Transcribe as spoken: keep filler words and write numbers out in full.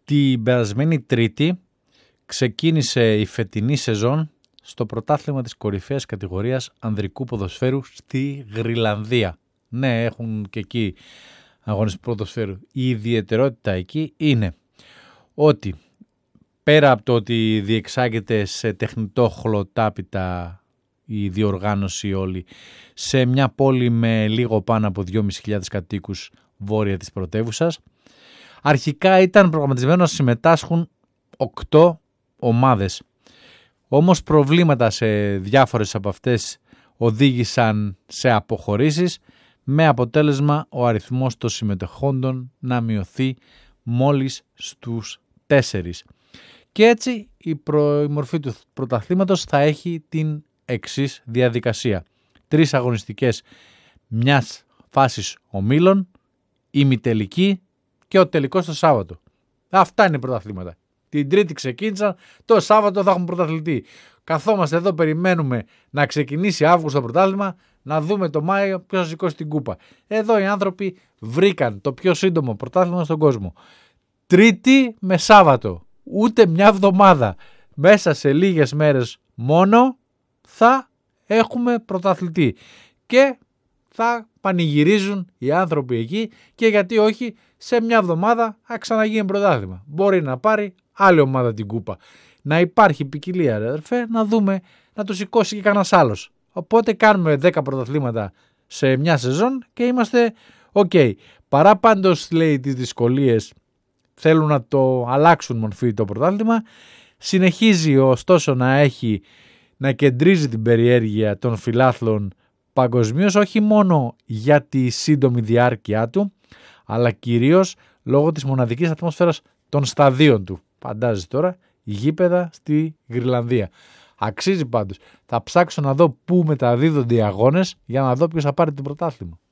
Την περασμένη Τρίτη ξεκίνησε η φετινή σεζόν στο πρωτάθλημα της κορυφαίας κατηγορίας ανδρικού ποδοσφαίρου στη Γροιλανδία. Ναι, έχουν και εκεί αγώνες ποδοσφαίρου. Η ιδιαιτερότητα εκεί είναι ότι πέρα από το ότι διεξάγεται σε τεχνητό χολοτάπητα η διοργάνωση όλη σε μια πόλη με λίγο πάνω από δυόμισι χιλιάδες κατοίκους βόρεια της πρωτεύουσας, αρχικά ήταν προγραμματισμένο να συμμετάσχουν οκτώ ομάδες. Όμως προβλήματα σε διάφορες από αυτές οδήγησαν σε αποχωρήσεις, με αποτέλεσμα ο αριθμός των συμμετεχόντων να μειωθεί μόλις στους τέσσερις. Και έτσι η, προ... η μορφή του πρωταθλήματος θα έχει την εξής διαδικασία. Τρεις αγωνιστικές μιας φάσης ομίλων, ημιτελική και ο τελικός το Σάββατο. Αυτά είναι οι πρωταθλήματα. Την Τρίτη ξεκίνησαν, το Σάββατο θα έχουμε πρωταθλητή. Καθόμαστε εδώ, περιμένουμε να ξεκινήσει Αύγουστο το πρωτάθλημα, να δούμε το Μάιο ποιος θα σηκώσει την κούπα. Εδώ οι άνθρωποι βρήκαν το πιο σύντομο πρωτάθλημα στον κόσμο. Τρίτη με Σάββατο, ούτε μια εβδομάδα. Μέσα σε λίγες μέρες μόνο θα έχουμε πρωταθλητή. Και θα πανηγυρίζουν οι άνθρωποι εκεί, και γιατί όχι, σε μια εβδομάδα θα ξαναγίνει πρωτάθλημα. Μπορεί να πάρει άλλη ομάδα την κούπα. Να υπάρχει ποικιλία, αδερφέ, να δούμε να το σηκώσει και κανένας άλλος. Οπότε κάνουμε δέκα πρωταθλήματα σε μια σεζόν και είμαστε οκ. Okay. Παρά πάντως, λέει, τις δυσκολίες, θέλουν να το αλλάξουν μορφή το πρωτάθλημα. Συνεχίζει ωστόσο να έχει, να κεντρίζει την περιέργεια των φιλάθλων παγκοσμίως, όχι μόνο για τη σύντομη διάρκεια του, αλλά κυρίως λόγω της μοναδικής ατμόσφαιρας των σταδίων του. Φαντάζεσαι τώρα, γήπεδα στη Γροιλανδία. Αξίζει πάντως. Θα ψάξω να δω πού μεταδίδονται οι αγώνες για να δω ποιος θα πάρει το πρωτάθλημα.